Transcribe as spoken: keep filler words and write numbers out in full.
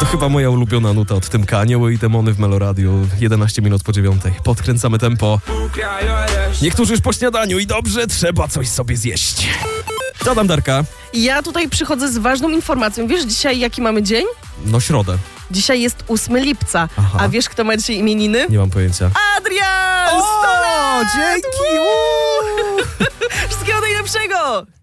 chyba moja ulubiona nuta od Tymka. Anioły i demony w Meloradiu. jedenaście minut po dziewiątej. Podkręcamy tempo. Niektórzy już po śniadaniu i dobrze, trzeba coś sobie zjeść. Co tam, Darka? Ja tutaj przychodzę z ważną informacją. Wiesz dzisiaj jaki mamy dzień? No środę. Dzisiaj jest ósmego lipca. Aha. A wiesz kto ma dzisiaj imieniny? Nie mam pojęcia. Adrian! O, dzięki! Wszystkiego najlepszego!